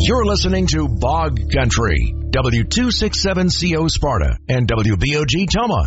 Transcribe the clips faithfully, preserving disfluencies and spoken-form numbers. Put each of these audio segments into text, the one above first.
You're listening to Bog Country, W two sixty-seven C O Sparta and W B O G Toma.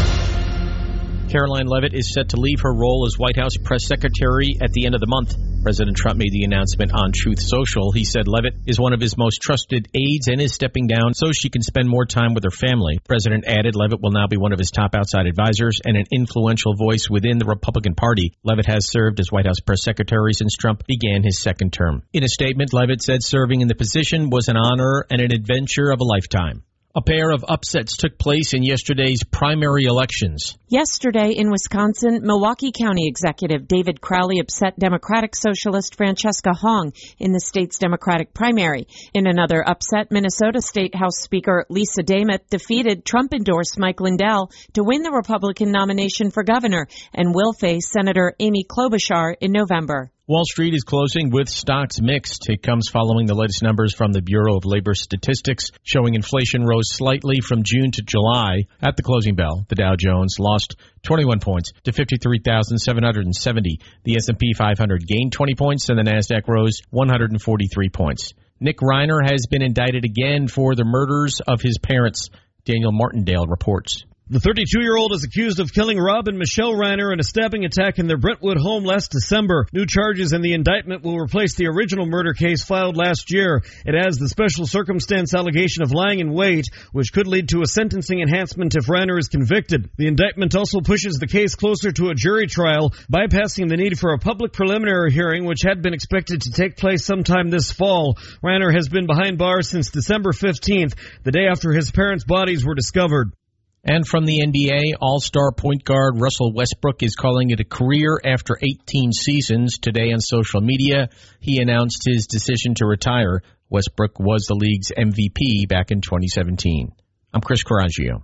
Caroline Leavitt is set to leave her role as White House press secretary at the end of the month. President Trump made the announcement on Truth Social. He said Leavitt is one of his most trusted aides and is stepping down so she can spend more time with her family. The president added Leavitt will now be one of his top outside advisors and an influential voice within the Republican Party. Leavitt has served as White House press secretary since Trump began his second term. In a statement, Leavitt said serving in the position was an honor and an adventure of a lifetime. A pair of upsets took place in yesterday's primary elections. Yesterday in Wisconsin, Milwaukee County Executive David Crowley upset Democratic Socialist Francesca Hong in the state's Democratic primary. In another upset, Minnesota State House Speaker Lisa Dameth defeated Trump-endorsed Mike Lindell to win the Republican nomination for governor and will face Senator Amy Klobuchar in November. Wall Street is closing with stocks mixed. It comes following the latest numbers from the Bureau of Labor Statistics, showing inflation rose slightly from June to July. At the closing bell, the Dow Jones lost twenty-one points to fifty-three thousand seven hundred seventy. The S and P five hundred gained twenty points, and the Nasdaq rose one hundred forty-three points. Nick Reiner has been indicted again for the murders of his parents. Daniel Martindale reports. The thirty-two-year-old is accused of killing Rob and Michelle Reiner in a stabbing attack in their Brentwood home last December. New charges in the indictment will replace the original murder case filed last year. It adds the special circumstance allegation of lying in wait, which could lead to a sentencing enhancement if Reiner is convicted. The indictment also pushes the case closer to a jury trial, bypassing the need for a public preliminary hearing, which had been expected to take place sometime this fall. Reiner has been behind bars since December fifteenth, the day after his parents' bodies were discovered. And from the N B A, all-star point guard Russell Westbrook is calling it a career after eighteen seasons. Today on social media, he announced his decision to retire. Westbrook was the league's M V P back in twenty seventeen. I'm Chris Coraggio.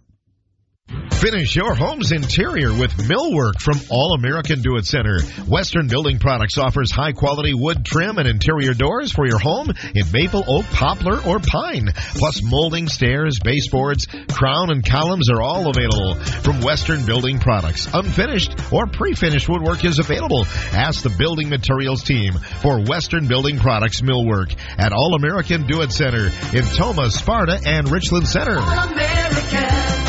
Finish your home's interior with millwork from All American Do It Center. Western Building Products offers high-quality wood trim and interior doors for your home in maple, oak, poplar, or pine. Plus molding, stairs, baseboards, crown, and columns are all available from Western Building Products. Unfinished or pre-finished woodwork is available. Ask the Building Materials team for Western Building Products millwork at All American Do It Center in Toma, Sparta, and Richland Center. All American.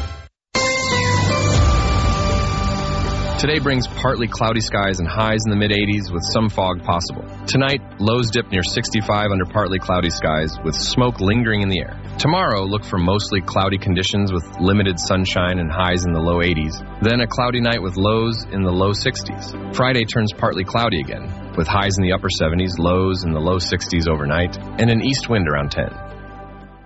Today brings partly cloudy skies and highs in the mid-eighties with some fog possible. Tonight, lows dip near sixty-five under partly cloudy skies with smoke lingering in the air. Tomorrow, look for mostly cloudy conditions with limited sunshine and highs in the low eighties. Then a cloudy night with lows in the low sixties. Friday turns partly cloudy again with highs in the upper seventies, lows in the low sixties overnight, and an east wind around ten.